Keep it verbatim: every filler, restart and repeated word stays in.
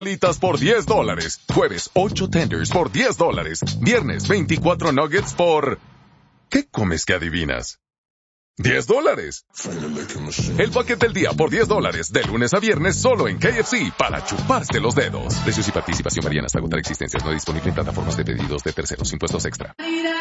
Alitas por diez dólares. Jueves, ocho tenders por diez dólares. Viernes, veinticuatro nuggets por... ¿Qué comes que adivinas? diez dólares. El paquete del día por diez dólares. De lunes a viernes solo en K F C para chuparse los dedos. Precios y participación varían hasta agotar existencias. No disponible en plataformas de pedidos de terceros. Impuestos extra.